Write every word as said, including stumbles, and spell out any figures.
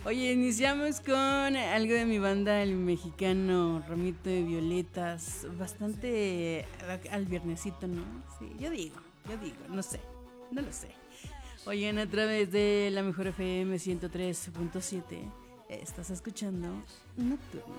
Oye, iniciamos con algo de mi banda, el mexicano Ramito de Violetas. Bastante al viernesito, ¿no? Sí, yo digo, yo digo, no sé, no lo sé. Oigan, a través de la mejor F M ciento tres punto siete, estás escuchando Nocturno.